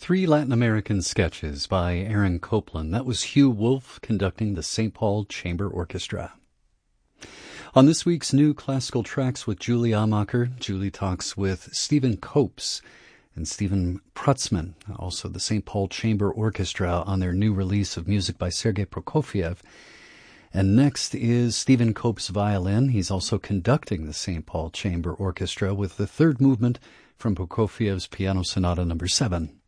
Three Latin American sketches by Aaron Copland. That was Hugh Wolf conducting the St. Paul Chamber Orchestra. On this week's New Classical Tracks with Julie Amacher, Julie talks with Stephen Copes and Stephen Prutzman, also the St. Paul Chamber Orchestra, on their new release of music by Sergei Prokofiev. And next is Stephen Copes' violin. He's also conducting the St. Paul Chamber Orchestra with the third movement from Prokofiev's Piano Sonata No. 7.